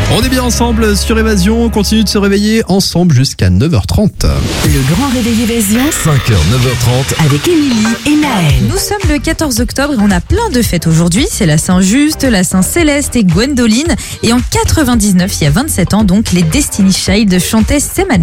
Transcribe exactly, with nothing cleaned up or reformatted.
On est bien ensemble sur Évasion, on continue de se réveiller ensemble jusqu'à neuf heures trente. Le grand réveil Évasion cinq heures, neuf heures trente. avec Émilie et Naël. Nous sommes le quatorze octobre et on a plein de fêtes aujourd'hui. C'est la Saint-Just, la Saint-Céleste et Gwendoline. Et en quatre-vingt-dix-neuf, il y a vingt-sept ans, donc, les Destiny Child chantaient C'est ma